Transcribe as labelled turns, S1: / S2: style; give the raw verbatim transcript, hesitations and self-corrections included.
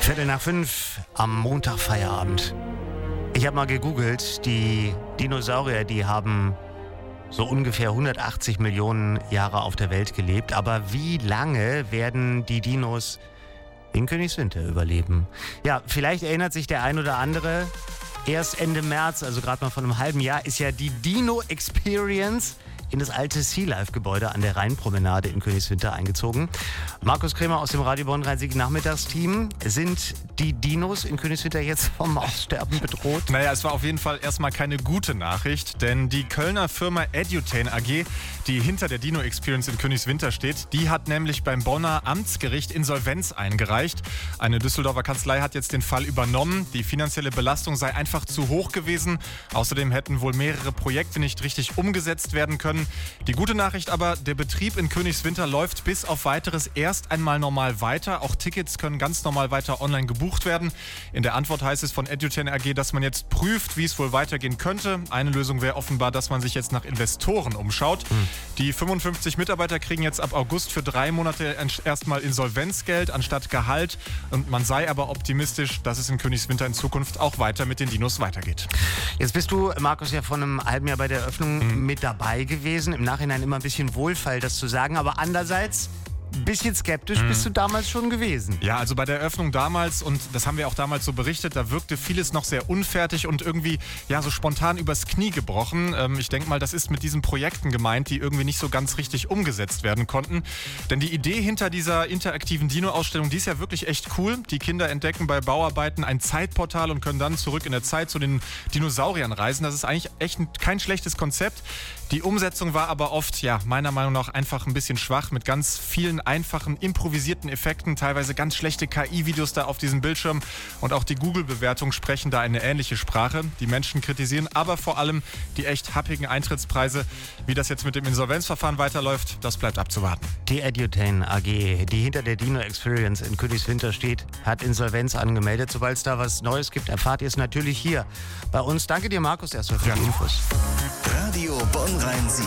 S1: Viertel nach fünf am Montag Feierabend. Ich habe mal gegoogelt, die Dinosaurier, die haben so ungefähr hundertachtzig Millionen Jahre auf der Welt gelebt. Aber wie lange werden die Dinos in Königswinter überleben? Ja, vielleicht erinnert sich der ein oder andere. Erst Ende März, also gerade mal von einem halben Jahr, ist ja die Dino Experience in das alte Sea Life Gebäude an der Rheinpromenade in Königswinter eingezogen. Markus Krämer aus dem Radio Bonn-Rhein-Sieg Nachmittagsteam. Sind die Dinos in Königswinter jetzt vom Aussterben bedroht?
S2: Naja, es war auf jeden Fall erstmal keine gute Nachricht, denn die Kölner Firma Edutain A G, die hinter der Dino Experience in Königswinter steht, die hat nämlich beim Bonner Amtsgericht Insolvenz eingereicht. Eine Düsseldorfer Kanzlei hat jetzt den Fall übernommen. Die finanzielle Belastung sei einfach zu hoch gewesen. Außerdem hätten wohl mehrere Projekte nicht richtig umgesetzt werden können. Die gute Nachricht aber, der Betrieb in Königswinter läuft bis auf Weiteres erst einmal normal weiter. Auch Tickets können ganz normal weiter online gebucht werden. In der Antwort heißt es von Edutain A G, dass man jetzt prüft, wie es wohl weitergehen könnte. Eine Lösung wäre offenbar, dass man sich jetzt nach Investoren umschaut. Hm. Die fünfundfünfzig Mitarbeiter kriegen jetzt ab August für drei Monate erstmal Insolvenzgeld anstatt Gehalt. Und man sei aber optimistisch, dass es in Königswinter in Zukunft auch weiter mit den Dinos weitergeht.
S1: Jetzt bist du, Markus, ja vor einem halben Jahr bei der Eröffnung hm. mit dabei gewesen. Im Nachhinein immer ein bisschen Wohlfeil, das zu sagen, aber andererseits ein bisschen skeptisch bist du damals schon gewesen.
S2: Ja, also bei der Eröffnung damals, und das haben wir auch damals so berichtet, da wirkte vieles noch sehr unfertig und irgendwie ja so spontan übers Knie gebrochen. Ähm, ich denke mal, das ist mit diesen Projekten gemeint, die irgendwie nicht so ganz richtig umgesetzt werden konnten. Denn die Idee hinter dieser interaktiven Dino-Ausstellung, die ist ja wirklich echt cool. Die Kinder entdecken bei Bauarbeiten ein Zeitportal und können dann zurück in der Zeit zu den Dinosauriern reisen. Das ist eigentlich echt ein, kein schlechtes Konzept. Die Umsetzung war aber oft, ja, meiner Meinung nach einfach ein bisschen schwach mit ganz vielen einfachen, improvisierten Effekten, teilweise ganz schlechte K I-Videos da auf diesem Bildschirm und auch die Google-Bewertungen sprechen da eine ähnliche Sprache. Die Menschen kritisieren aber vor allem die echt happigen Eintrittspreise. Wie das jetzt mit dem Insolvenzverfahren weiterläuft, das bleibt abzuwarten.
S1: Die Edutain A G, die hinter der Dino Experience in Königswinter steht, hat Insolvenz angemeldet. Sobald es da was Neues gibt, erfahrt ihr es natürlich hier bei uns. Danke dir, Markus, erstmal für die Infos.
S3: Radio Bonn-Rhein-Sieg.